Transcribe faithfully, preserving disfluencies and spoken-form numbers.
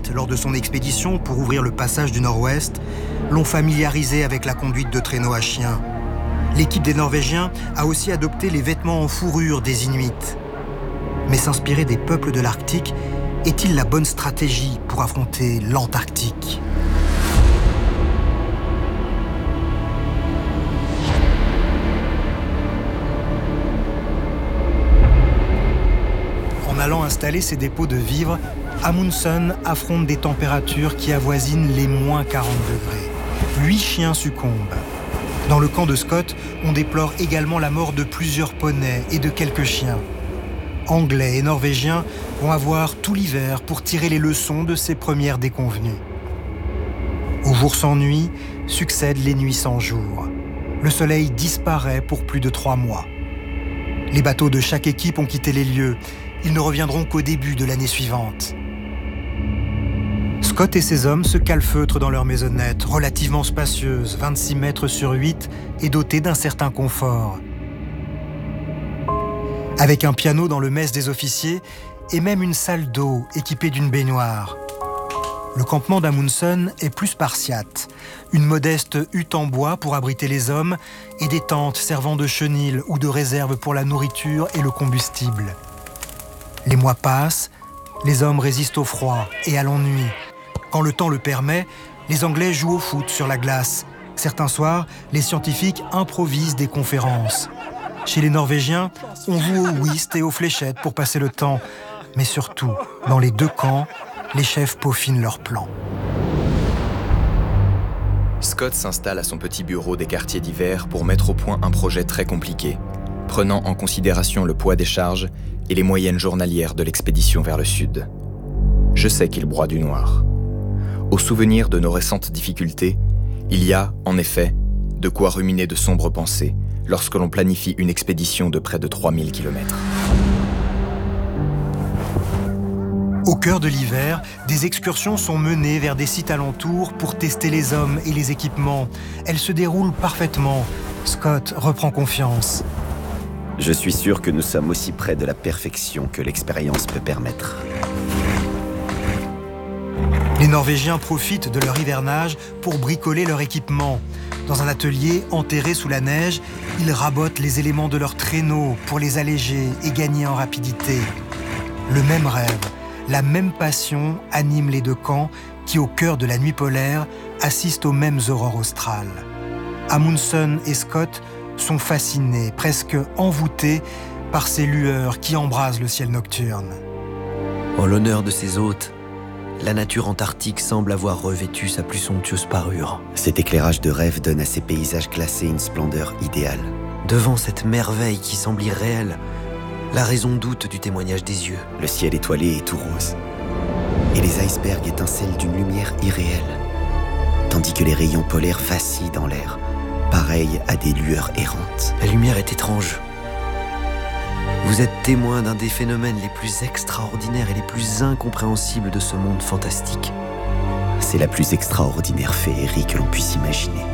Wright, lors de son expédition pour ouvrir le passage du Nord-Ouest, l'ont familiarisé avec la conduite de traîneaux à chiens. L'équipe des Norvégiens a aussi adopté les vêtements en fourrure des Inuits. Mais s'inspirer des peuples de l'Arctique est-il la bonne stratégie pour affronter l'Antarctique ? En allant installer ses dépôts de vivres, Amundsen affronte des températures qui avoisinent les moins quarante degrés. Huit chiens succombent. Dans le camp de Scott, on déplore également la mort de plusieurs poneys et de quelques chiens. Anglais et Norvégiens vont avoir tout l'hiver pour tirer les leçons de ces premières déconvenues. Aux jours sans nuit succèdent les nuits sans jour. Le soleil disparaît pour plus de trois mois. Les bateaux de chaque équipe ont quitté les lieux. Ils ne reviendront qu'au début de l'année suivante. Scott et ses hommes se calfeutrent dans leur maisonnette, relativement spacieuse, vingt-six mètres sur huit, et dotée d'un certain confort. Avec un piano dans le mess des officiers et même une salle d'eau équipée d'une baignoire. Le campement d'Amundsen est plus spartiate. Une modeste hutte en bois pour abriter les hommes et des tentes servant de chenil ou de réserve pour la nourriture et le combustible. Les mois passent, les hommes résistent au froid et à l'ennui. Quand le temps le permet, les Anglais jouent au foot sur la glace. Certains soirs, les scientifiques improvisent des conférences. Chez les Norvégiens, on joue au whist et aux fléchettes pour passer le temps. Mais surtout, dans les deux camps, les chefs peaufinent leurs plans. Scott s'installe à son petit bureau des quartiers d'hiver pour mettre au point un projet très compliqué, prenant en considération le poids des charges et les moyennes journalières de l'expédition vers le sud. Je sais qu'il broie du noir. Au souvenir de nos récentes difficultés, il y a, en effet, de quoi ruminer de sombres pensées lorsque l'on planifie une expédition de près de trois mille kilomètres. Au cœur de l'hiver, des excursions sont menées vers des sites alentours pour tester les hommes et les équipements. Elles se déroulent parfaitement. Scott reprend confiance. Je suis sûr que nous sommes aussi près de la perfection que l'expérience peut permettre. Les Norvégiens profitent de leur hivernage pour bricoler leur équipement. Dans un atelier enterré sous la neige, ils rabotent les éléments de leurs traîneaux pour les alléger et gagner en rapidité. Le même rêve, la même passion anime les deux camps qui, au cœur de la nuit polaire, assistent aux mêmes aurores australes. Amundsen et Scott sont fascinés, presque envoûtés par ces lueurs qui embrasent le ciel nocturne. En l'honneur de ses hôtes, la nature antarctique semble avoir revêtu sa plus somptueuse parure. Cet éclairage de rêve donne à ces paysages glacés une splendeur idéale. Devant cette merveille qui semble irréelle, la raison doute du témoignage des yeux. Le ciel étoilé est tout rose. Et les icebergs étincellent d'une lumière irréelle. Tandis que les rayons polaires vacillent dans l'air, pareils à des lueurs errantes. La lumière est étrange. Vous êtes témoin d'un des phénomènes les plus extraordinaires et les plus incompréhensibles de ce monde fantastique. C'est la plus extraordinaire féerie que l'on puisse imaginer.